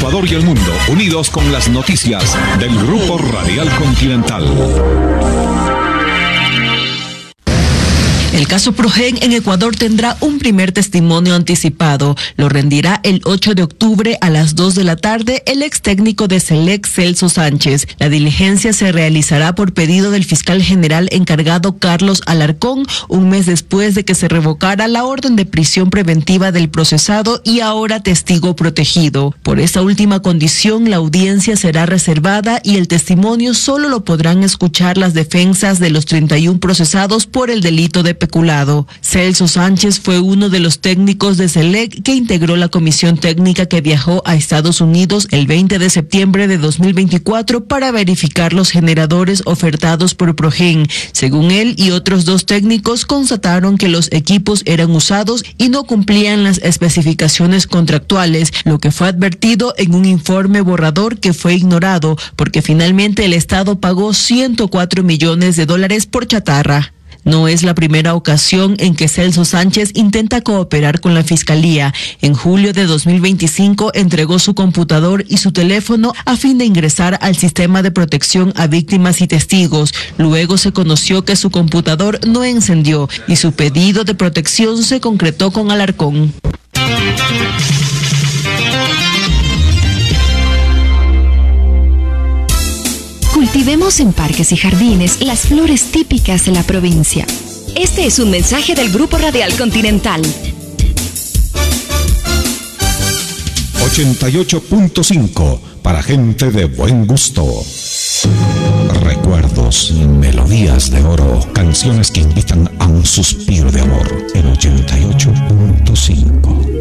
Ecuador y el mundo, unidos con las noticias del Grupo Radial Continental. El caso Progen en Ecuador tendrá un primer testimonio anticipado. Lo rendirá el 8 de octubre a las 2 de la tarde el ex técnico de Selec, Celso Sánchez. La diligencia se realizará por pedido del fiscal general encargado Carlos Alarcón, un mes después de que se revocara la orden de prisión preventiva del procesado y ahora testigo protegido. Por esta última condición, la audiencia será reservada y el testimonio solo lo podrán escuchar las defensas de los 31 procesados por el delito de peculado. Celso Sánchez fue uno de los técnicos de Selec que integró la comisión técnica que viajó a Estados Unidos el 20 de septiembre de 2024 para verificar los generadores ofertados por Progen. Según él y otros 2 técnicos, constataron que los equipos eran usados y no cumplían las especificaciones contractuales, lo que fue advertido en un informe borrador que fue ignorado, porque finalmente el Estado pagó $104 millones por chatarra. No es la primera ocasión en que Celso Sánchez intenta cooperar con la Fiscalía. En julio de 2025 entregó su computador y su teléfono a fin de ingresar al sistema de protección a víctimas y testigos. Luego se conoció que su computador no encendió y su pedido de protección se concretó con Alarcón. Cultivemos en parques y jardines las flores típicas de la provincia. Este es un mensaje del Grupo Radial Continental. 88.5 para gente de buen gusto. Recuerdos y melodías de oro, canciones que invitan a un suspiro de amor. En 88.5.